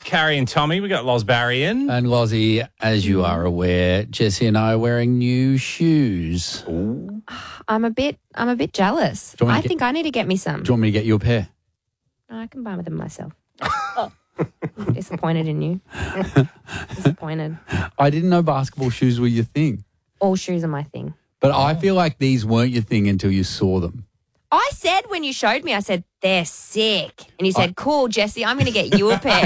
Carrie and Tommy. We got Loz Barry in. And Lozzie, as you are aware, Jessie and I are wearing new shoes. Ooh. I'm a bit jealous. I think I need to get me some. Do you want me to get you a pair? I can buy them myself. I'm disappointed in you. Disappointed. I didn't know basketball shoes were your thing. All shoes are my thing. But I feel like these weren't your thing until you saw them. I said when you showed me, I said, they're sick. And you said, cool, Jessie, I'm going to get you a pair.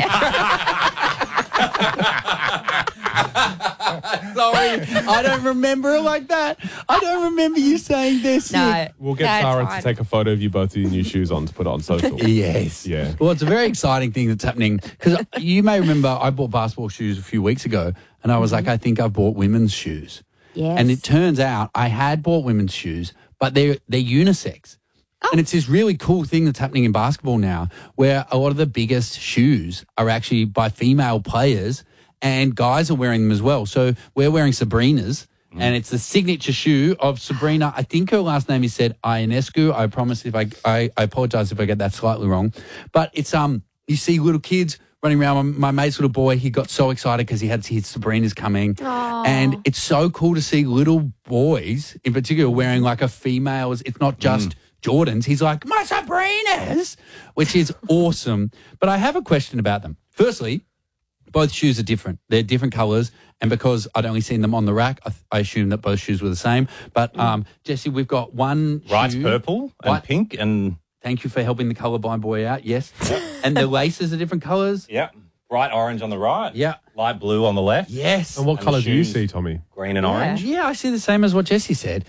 Sorry, I don't remember it like that. I don't remember you saying this. No. We'll get No, Sarah it's to fine. take a photo of you both with your new shoes on to put it on social. Yes. Yeah. Well, it's a very exciting thing that's happening because you may remember I bought basketball shoes a few weeks ago and I was like, I think I've bought women's shoes. Yes. And it turns out I had bought women's shoes, but they're unisex. And it's this really cool thing that's happening in basketball now where a lot of the biggest shoes are actually by female players and guys are wearing them as well. So we're wearing Sabrina's and it's the signature shoe of Sabrina. I think her last name is said Ionescu. I promise if I apologize if I get that slightly wrong. But it's you see little kids running around. My mate's little boy, he got so excited because he had his Sabrina's coming. Aww. And it's so cool to see little boys in particular wearing like a female's. It's not just Jordans. He's like, my Sabrinas, which is awesome. But I have a question about them. Firstly, both shoes are different. They're different colours. And because I'd only seen them on the rack, I assumed that both shoes were the same. But, Jessie, we've got one Right's shoe. purple and White. pink and... Thank you for helping the colourblind boy out. Yes. And the laces are different colours. Yeah. Bright orange on the right. Yeah. Light blue on the left. Yes. And what And colour the do you shoes. see, Tommy? Green and orange. Yeah, I see the same as what Jessie said.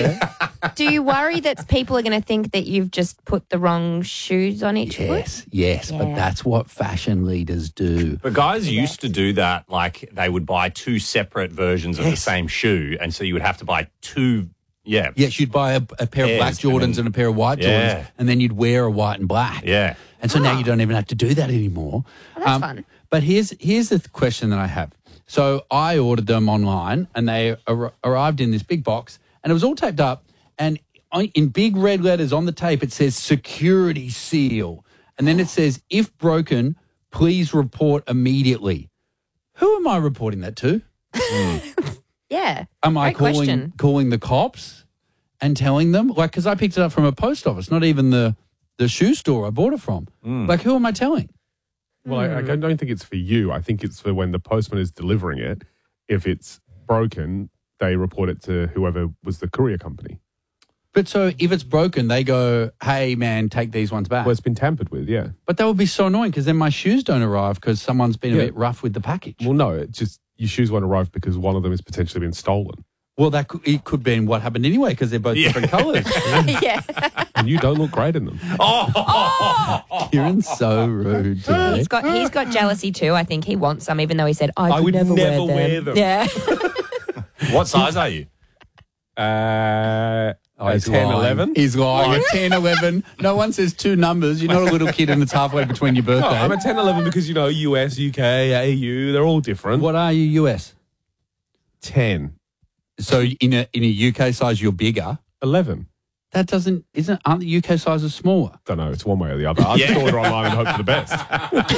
Do you worry that people are going to think that you've just put the wrong shoes on each foot? Yes, but Yeah. that's what fashion leaders do. But guys used to do that, like they would buy two separate versions of the same shoe, and so you would have to buy two. Yeah. Yes, you'd buy a pair of black Pairs, and Jordans then- and a pair of white Yeah. Jordans, and then you'd wear a white and black. Yeah. And so now you don't even have to do that anymore. Well, that's fun. But here's the question that I have. So I ordered them online, and they arrived in this big box, and it was all taped up, and in big red letters on the tape, it says security seal. And then it says, if broken, please report immediately. Who am I reporting that to? Yeah. Am I Great question. calling the cops and telling them? Like, because I picked it up from a post office, not even the shoe store I bought it from. Like, who am I telling? Well, I don't think it's for you. I think it's for when the postman is delivering it. If it's broken, they report it to whoever was the courier company. But so if it's broken, they go, hey, man, take these ones back. Well, it's been tampered with, yeah. But that would be so annoying because then my shoes don't arrive because someone's been a bit rough with the package. Well, no, it's just your shoes won't arrive because one of them has potentially been stolen. Well, it could be what happened anyway because they're both different colours. Yeah. And you don't look great in them. Kieran's so rude today. He's got jealousy too. I think he wants some, even though he said, I would never never wear them. wear them. Yeah. What size are you? He's 10, lying. 11? He's lying. A 10, 11. No one says two numbers. You're not a little kid and it's halfway between your No, birthday. I'm a 10, 11 because, US, UK, AU, they're all different. What are you, US? 10. So in a UK size, you're bigger. 11. That aren't the UK sizes smaller? Don't know. It's one way or the other. I'll just order online and hope for the best.